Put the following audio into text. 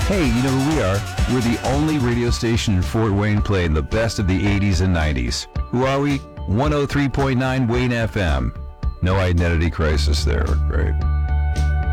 Hey, you know who we are? We're the only radio station in Fort Wayne playing the best of the 80s and 90s. Who are we? 103.9 Wayne FM. No identity crisis there, right?